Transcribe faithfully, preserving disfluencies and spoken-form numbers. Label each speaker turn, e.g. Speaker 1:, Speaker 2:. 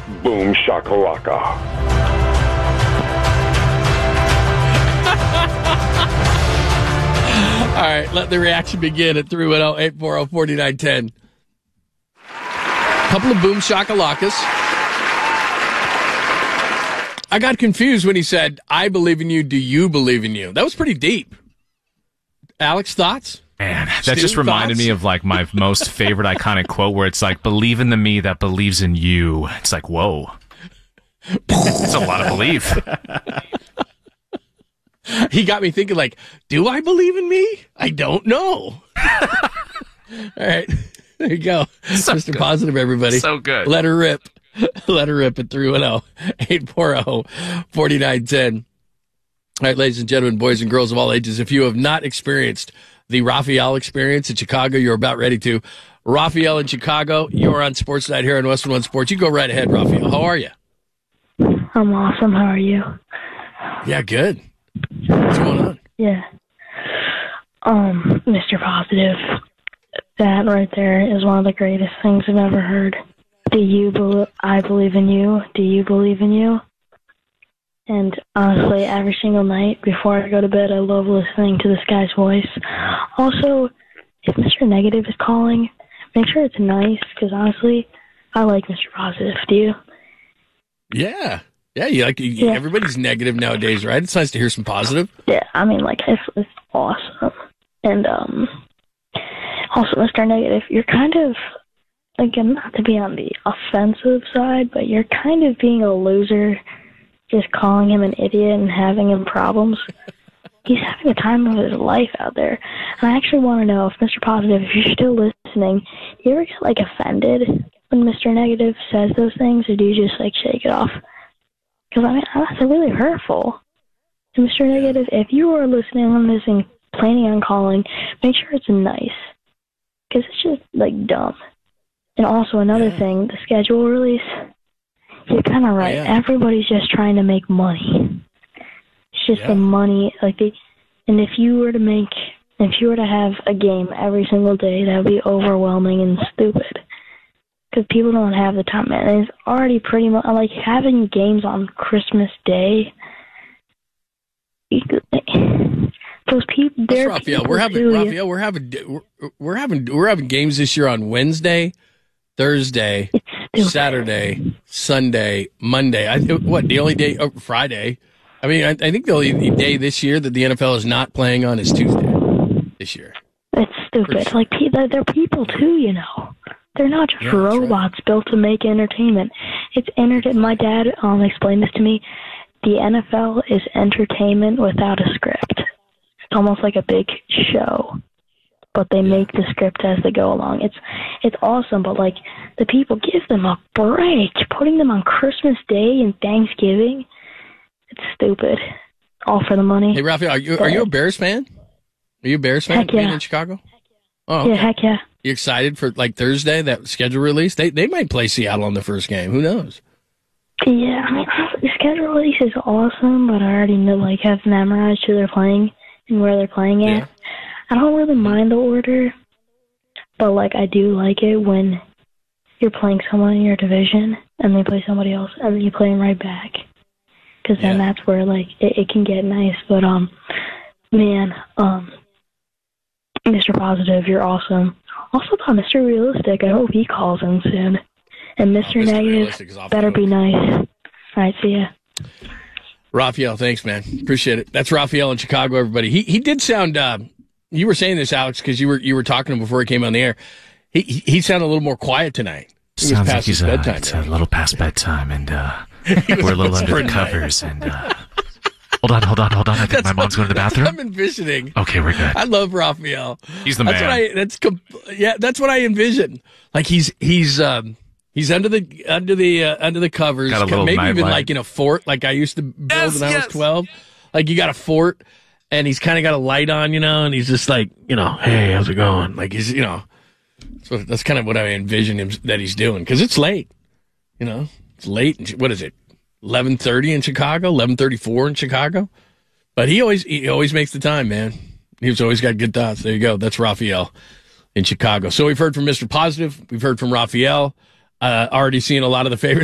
Speaker 1: Boom shakalaka.
Speaker 2: All right, let the reaction begin at three one zero, eight four zero, four nine one zero. Couple of boom shakalakas. I got confused when he said, I believe in you, do you believe in you? That was pretty deep. Alex, thoughts?
Speaker 3: Man, that
Speaker 2: Stu,
Speaker 3: just reminded
Speaker 2: thoughts?
Speaker 3: me of like my most favorite iconic quote where it's like, believe in the me that believes in you. It's like, whoa. It's a lot of belief.
Speaker 2: He got me thinking like, do I believe in me? I don't know. All right. There you go.
Speaker 3: So
Speaker 2: Mister
Speaker 3: good.
Speaker 2: Positive, everybody.
Speaker 3: So good.
Speaker 2: Let her rip. Let her rip at three one zero, eight four zero, four nine one zero. All right, ladies and gentlemen, boys and girls of all ages, if you have not experienced the Raphael experience in Chicago, you're about ready to. Raphael in Chicago, you're on Sports Night here on Western One Sports. You go right ahead, Raphael. How are you?
Speaker 4: I'm awesome. How are you?
Speaker 2: Yeah, good. What's going on?
Speaker 4: Yeah. Um, Mister Positive, that right there is one of the greatest things I've ever heard. Do you believe, I believe in you? Do you believe in you? And honestly, every single night before I go to bed, I love listening to this guy's voice. Also, if Mister Negative is calling, make sure it's nice, because honestly, I like Mister Positive. Do you?
Speaker 2: Yeah. Yeah, you like you,
Speaker 4: Yeah.
Speaker 2: everybody's negative nowadays, right? It's nice to hear some positive.
Speaker 4: Yeah, I mean, like, it's, it's awesome. And um, also, Mister Negative, you're kind of, again, not to be on the offensive side, but you're kind of being a loser, just calling him an idiot and having him problems. He's having a time of his life out there. And I actually want to know if Mister Positive, if you're still listening, do you ever get, like, offended when Mister Negative says those things, or do you just, like, shake it off? Because, I mean, that's really hurtful. And Mister Negative, if you are listening on this and planning on calling, make sure it's nice. Because it's just, like, dumb. And also, another
Speaker 2: Yeah.
Speaker 4: thing, the schedule release, you're kind of right.
Speaker 2: Yeah.
Speaker 4: Everybody's just trying to make money. It's just
Speaker 2: Yeah.
Speaker 4: the money. Like, they, and if you were to make, if you were to have a game every single day, that would be overwhelming and stupid. Because people don't have the time. And it's already pretty much, like, having games on Christmas Day. You could, those people,
Speaker 2: That's
Speaker 4: they're
Speaker 2: Raphael.
Speaker 4: people
Speaker 2: We're having
Speaker 4: too,
Speaker 2: Raphael. We're having we're, we're having we're having games this year on Wednesday, Thursday,
Speaker 4: It's stupid.
Speaker 2: Saturday, Sunday, Monday. I, what the only day? Oh, Friday. I mean, I, I think the only day this year that the N F L is not playing on is Tuesday this year.
Speaker 4: It's stupid. Like, pe- they're, they're people too, you know. They're not just
Speaker 2: Yeah, that's right.
Speaker 4: robots built to make entertainment. It's entertainment. My dad um explained this to me. The N F L is entertainment without a script. It's almost like a big show, but they make the script as they go along. It's it's awesome, but like the people, give them a break. Putting them on Christmas Day and Thanksgiving, it's stupid. All for the money.
Speaker 2: Hey, Raphael, are you are you a Bears fan? Are you a Bears fan
Speaker 4: Heck yeah.
Speaker 2: being in Chicago? Oh, okay.
Speaker 4: Yeah, heck yeah.
Speaker 2: You excited for like Thursday, that schedule release? They they might play Seattle on the first game. Who knows?
Speaker 4: Yeah, I mean, the schedule release is awesome, but I already know, like, have memorized who they're playing and where they're playing at.
Speaker 2: Yeah.
Speaker 4: I don't really mind the order, but, like, I do like it when you're playing someone in your division and they play somebody else and then you play them right back. Because then
Speaker 2: Yeah.
Speaker 4: that's where, like, it, it can get nice. But, um, man, um, Mister Positive, you're awesome. Also, about Mister Realistic, I hope he calls in soon. And Mister
Speaker 2: Oh, Mister
Speaker 4: Negative,
Speaker 2: Realistic is off the
Speaker 4: better
Speaker 2: hook.
Speaker 4: be nice. All right, see ya.
Speaker 2: Raphael, thanks, man. Appreciate it. That's Raphael in Chicago, everybody. He he did sound. Uh, you were saying this, Alex, because you were you were talking to him before he came on the air. He he, he sounded a little more quiet tonight. He was
Speaker 3: Sounds like
Speaker 2: past his
Speaker 3: he's uh,
Speaker 2: bedtime.
Speaker 3: it's
Speaker 2: now.
Speaker 3: a little past bedtime, and uh, we're a little under the
Speaker 2: pretty
Speaker 3: covers. And uh, hold on, hold on, hold on. I think my mom's going to the
Speaker 2: That's what
Speaker 3: bathroom.
Speaker 2: I'm envisioning.
Speaker 3: Okay, we're good.
Speaker 2: I love Raphael.
Speaker 3: He's the
Speaker 2: That's
Speaker 3: man.
Speaker 2: what I. That's com- yeah. That's what I envision. Like he's he's um he's under the under the uh, under the covers.
Speaker 3: Got a little
Speaker 2: maybe even
Speaker 3: nightlight.
Speaker 2: like in a fort, like I used to build
Speaker 3: Yes,
Speaker 2: when I
Speaker 3: yes.
Speaker 2: was twelve. Like you got a fort, and he's kind of got a light on, you know, and he's just like, you know, hey, how's it going? Like he's, you know, so that's kind of what I envision him that he's doing because it's late, you know, it's late. in- What is it? eleven thirty in Chicago, eleven thirty-four in Chicago. But he always he always makes the time, man. He's always got good thoughts. There you go. That's Raphael in Chicago. So we've heard from Mister Positive. We've heard from Raphael. Uh, already seeing a lot of the favorites.